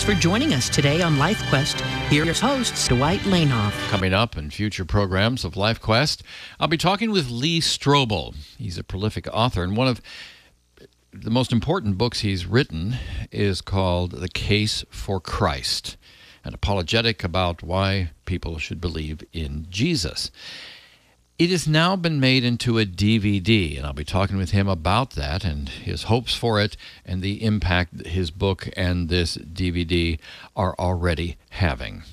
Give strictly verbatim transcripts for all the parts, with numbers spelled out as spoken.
Thanks for joining us today on LifeQuest. Here are your hosts, Dwight Lanehoff. Coming up in future programs of LifeQuest, I'll be talking with Lee Strobel. He's a prolific author, and one of the most important books he's written is called The Case for Christ, an apologetic about why people should believe in Jesus. It has now been made into a D V D, and I'll be talking with him about that and his hopes for it and the impact his book and this D V D are already having.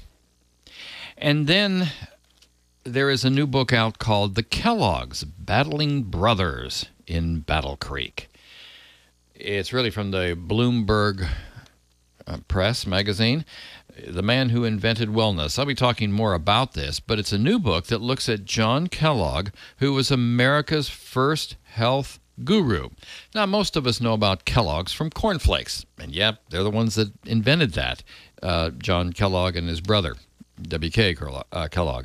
And then there is a new book out called The Kellogg's Battling Brothers in Battle Creek. It's really from the Bloomberg uh, Press magazine, The Man Who Invented Wellness. I'll be talking more about this, but it's a new book that looks at John Kellogg, who was America's first health guru. Now, most of us know about Kellogg's from cornflakes, and yep, they're the ones that invented that, uh, John Kellogg and his brother, W K Kellogg.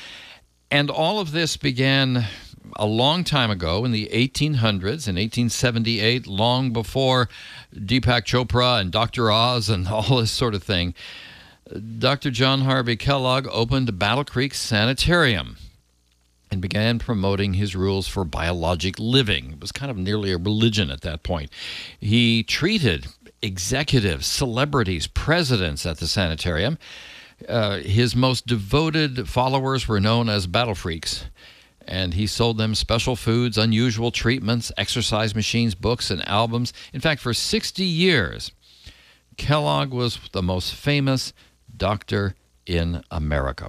And all of this began a long time ago in the eighteen hundreds, in eighteen seventy-eight, long before Deepak Chopra and Doctor Oz and all this sort of thing. Doctor John Harvey Kellogg opened Battle Creek Sanitarium and began promoting his rules for biologic living. It was kind of nearly a religion at that point. He treated executives, celebrities, presidents at the sanitarium. Uh, his most devoted followers were known as battle freaks, and he sold them special foods, unusual treatments, exercise machines, books, and albums. In fact, for sixty years, Kellogg was the most famous doctor in America.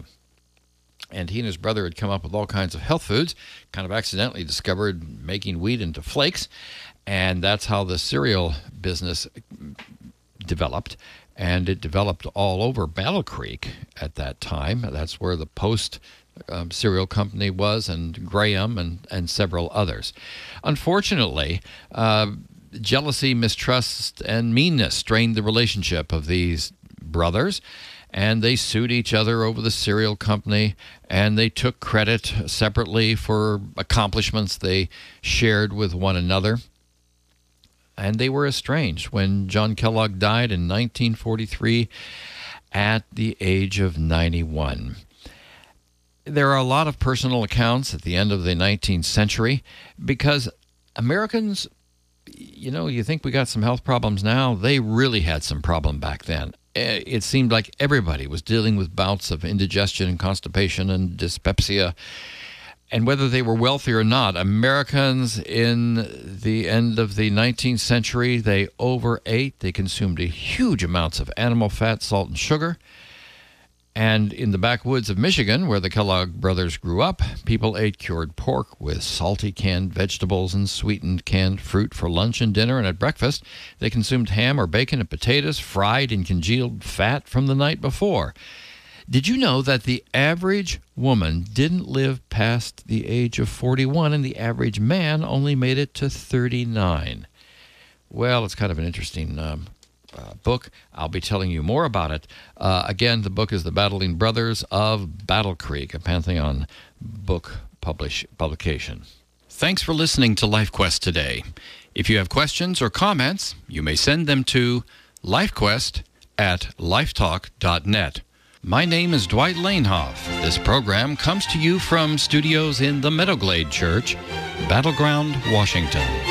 And he and his brother had come up with all kinds of health foods, kind of accidentally discovered making wheat into flakes, and that's how the cereal business developed. And it developed all over Battle Creek at that time. That's where the Post um, cereal company was, and Graham, and, and several others. Unfortunately, uh, jealousy, mistrust, and meanness strained the relationship of these brothers, and they sued each other over the cereal company, and they took credit separately for accomplishments they shared with one another. And they were estranged when John Kellogg died in nineteen forty-three at the age of ninety-one. There are a lot of personal accounts at the end of the nineteenth century because Americans, you know, you think we got some health problems now. They really had some problem back then. It seemed like everybody was dealing with bouts of indigestion and constipation and dyspepsia. And whether they were wealthy or not, Americans in the end of the nineteenth century, they overate. They consumed huge amounts of animal fat, salt, and sugar. And in the backwoods of Michigan, where the Kellogg brothers grew up, people ate cured pork with salty canned vegetables and sweetened canned fruit for lunch and dinner, and at breakfast, they consumed ham or bacon and potatoes fried in congealed fat from the night before. Did you know that the average woman didn't live past the age of forty-one, and the average man only made it to thirty-nine? Well, it's kind of an interesting um, uh, book. I'll be telling you more about it. Uh, again, the book is The Battling Brothers of Battle Creek, a Pantheon book publish, publication. Thanks for listening to LifeQuest today. If you have questions or comments, you may send them to lifequest at lifetalk dot net. My name is Dwight Lanehoff. This program comes to you from studios in the Meadowglade Church, Battleground, Washington.